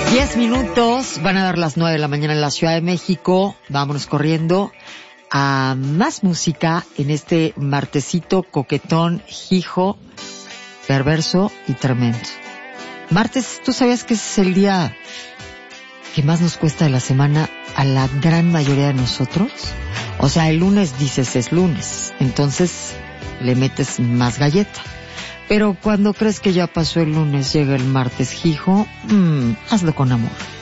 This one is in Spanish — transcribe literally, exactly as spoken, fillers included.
Diez minutos, van a dar las nueve de la mañana en la Ciudad de México. Vámonos corriendo a más música en este martesito coquetón, hijo, perverso y tremendo. Martes, ¿tú sabías que ese es el día que más nos cuesta de la semana a la gran mayoría de nosotros? O sea, el lunes dices es lunes, entonces le metes más galleta. Pero cuando crees que ya pasó el lunes, llega el martes, hijo, mmm, hazlo con amor.